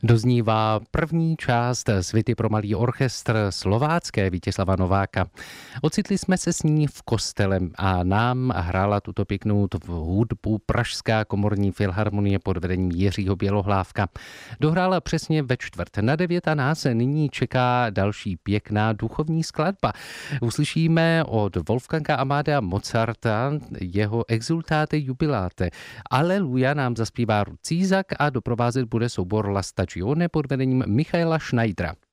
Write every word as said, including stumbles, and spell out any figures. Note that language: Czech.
Doznívá první část Svity pro malý orchestr slovácké Vítězslava Nováka. Ocitli jsme se s ní v kostele a nám hrála tuto pěknou hudbu Pražská komorní filharmonie pod vedením Jiřího Bělohlávka. Dohrála přesně ve čtvrt na devět a nás nyní čeká další pěkná duchovní skladba. Uslyšíme od Wolfganga Amadea Mozarta jeho Exultate Jubilate. Aleluja nám zaspívá Ruth Cízak a doprovázet bude soubor La Stagione pod vedením Michaela Schneidera.